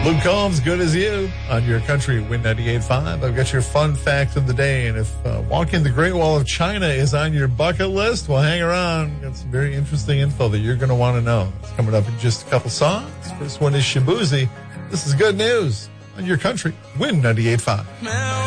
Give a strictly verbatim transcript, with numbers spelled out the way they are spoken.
Luke Combs, Good As You, on your country, Win ninety-eight point five. I've got your fun fact of the day, and if uh, walking the Great Wall of China is on your bucket list, well, hang around. Got some very interesting info that you're going to want to know. It's coming up in just a couple songs. First one is Shabuzi. This is Good News on your country, Win ninety-eight point five.